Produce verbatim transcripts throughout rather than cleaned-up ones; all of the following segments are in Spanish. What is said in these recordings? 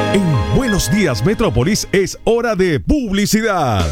En Buenos Días Metrópolis es hora de publicidad.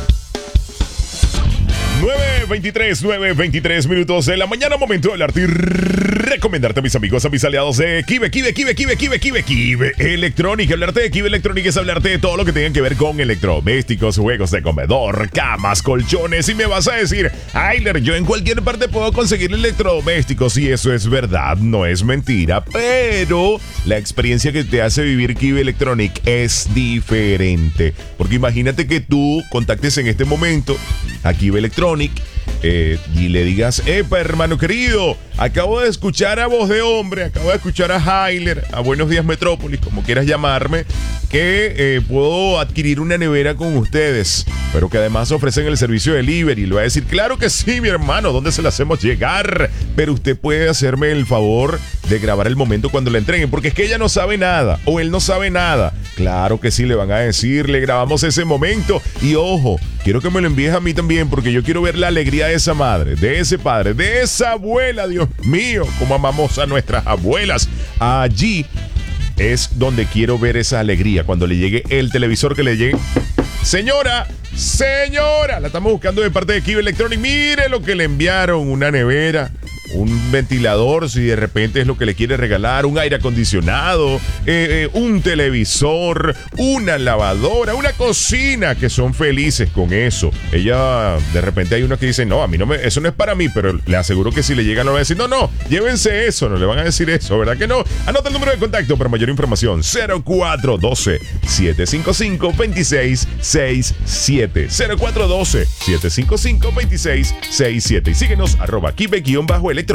nueve veintitrés, nueve veintitrés minutos de la mañana, momento de hablarte y recomendarte a mis amigos, a mis aliados de Kive, Kive, Kive, Kive, Kive, Kive, Kive Electrónica. Hablarte de Kive Electrónica es hablarte de todo lo que tenga que ver con electrodomésticos, juegos de comedor, camas, colchones. Y me vas a decir, Ayler, yo en cualquier parte puedo conseguir electrodomésticos. Y eso es verdad, no es mentira. Pero la experiencia que te hace vivir Kive Electronic es diferente. Porque imagínate que tú contactes en este momento a Kive Electronic Eh, y le digas, epa, hermano querido, acabo de escuchar a Voz de Hombre, acabo de escuchar a Ayler, a Buenos Días Metrópolis, como quieras llamarme, que eh, puedo adquirir una nevera con ustedes, pero que además ofrecen el servicio de delivery. Y le voy a decir, claro que sí, mi hermano, ¿dónde se la hacemos llegar? Pero usted puede hacerme el favor de grabar el momento cuando la entreguen, porque es que ella no sabe nada, o él no sabe nada. Claro que sí, le van a decir, le grabamos ese momento. Y ojo, quiero que me lo envíes a mí también, porque yo quiero ver la alegría de esa madre, de ese padre, de esa abuela. Dios mío, cómo amamos a nuestras abuelas. Allí es donde quiero ver esa alegría, cuando le llegue el televisor, que le llegue. Señora, señora, la estamos buscando de parte de Kive Electronic. Mire lo que le enviaron, una nevera, un ventilador, si de repente es lo que le quiere regalar, un aire acondicionado, eh, eh, un televisor, una lavadora, una cocina, que son felices con eso. Ella, de repente hay unos que dicen, no, a mí no me, eso no es para mí, pero le aseguro que si le llegan, no van a decir, no, no, llévense eso, no le van a decir eso, ¿verdad que no? Anota el número de contacto para mayor información, cero cuatro uno dos, siete cinco cinco, dos seis seis siete, cero cuatro uno dos, siete cinco cinco, dos seis seis siete, y síguenos, arroba Kive-Electronic.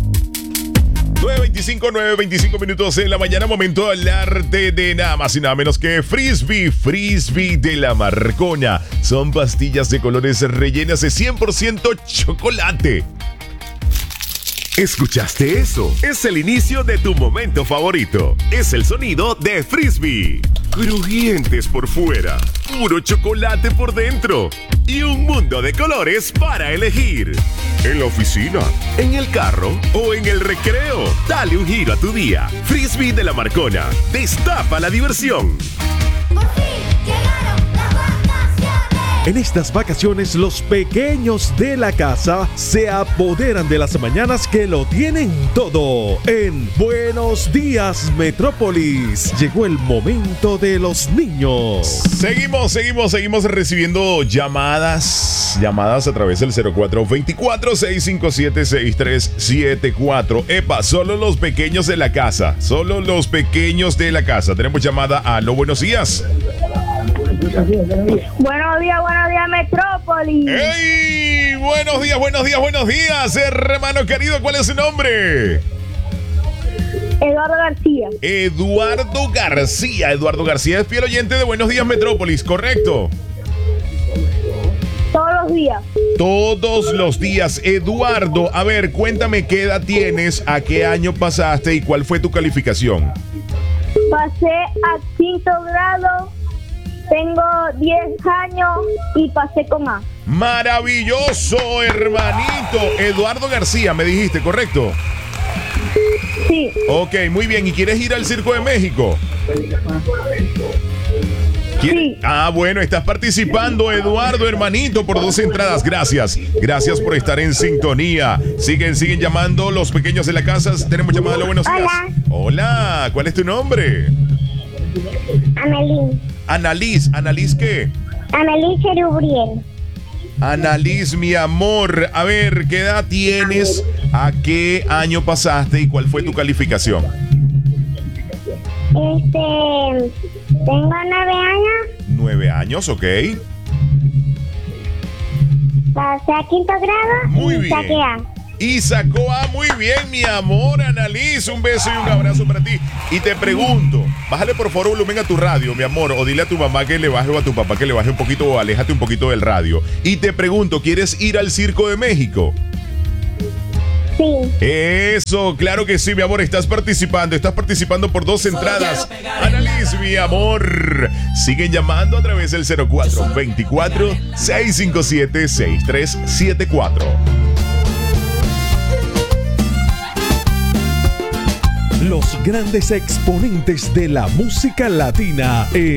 nueve veinticinco, nueve veinticinco minutos de la mañana, momento de hablarte de nada más y nada menos que Frisbee, Frisbee de la Marcona. Son pastillas de colores rellenas de cien por ciento chocolate. ¿Escuchaste eso? Es el inicio de tu momento favorito. Es el sonido de Frisbee. Crujientes por fuera, puro chocolate por dentro y un mundo de colores para elegir. En la oficina, en el carro o en el recreo. Dale un giro a tu día. Frisbee de la Marcona. Destapa la diversión. Por fin llegaron las vacaciones. En estas vacaciones, los pequeños de la casa se apoderan de las mañanas que lo tienen todo. En Buenos Días Metrópolis, llegó el momento de los niños. Seguimos, seguimos, seguimos recibiendo llamadas, llamadas a través del cero cuatro dos cuatro, seis cinco siete, seis tres siete cuatro. Epa, solo los pequeños de la casa, solo los pequeños de la casa. Tenemos llamada. Aló, buenos días. Buenos días, buenos días, Metrópolis. ¡Ey! Buenos días, buenos días, buenos días, hermano querido. ¿Cuál es su nombre? Eduardo García. Eduardo García. Eduardo García es fiel oyente de Buenos Días Metrópolis, ¿correcto? Todos los días. Todos los días. Eduardo, a ver, cuéntame qué edad tienes, a qué año pasaste y cuál fue tu calificación. Pasé a quinto grado, tengo diez años y pasé con A. Maravilloso, hermanito. Eduardo García, me dijiste, ¿correcto? Sí. Ok, muy bien. ¿Y quieres ir al Circo de México? Sí. Ah, bueno, estás participando, Eduardo, hermanito, por dos entradas. Gracias. Gracias por estar en sintonía. Siguen, siguen llamando los pequeños de la casa. Tenemos llamada. Buenos días. Hola. Hola. ¿Cuál es tu nombre? Amelín. Annalise. ¿Annalise qué? Amelín Cherubriel. Annalise, mi amor. A ver, ¿qué edad tienes? ¿A qué año pasaste y cuál fue tu calificación? Este, tengo nueve años. Nueve años, ok. Pasé a quinto grado. Muy y bien. saqué A. Y sacó A, muy bien, mi amor, Annalise. Un beso y un abrazo para ti. Y te pregunto, bájale por favor volumen a tu radio, mi amor, o dile a tu mamá que le baje o a tu papá que le baje un poquito o aléjate un poquito del radio. Y te pregunto, ¿quieres ir al Circo de México? Sí. Eso, claro que sí, mi amor, estás participando, estás participando por dos entradas. Annalise, mi amor. Siguen llamando a través del cero cuatro dos cuatro, seis cinco siete, seis tres siete cuatro. los grandes exponentes de la música latina en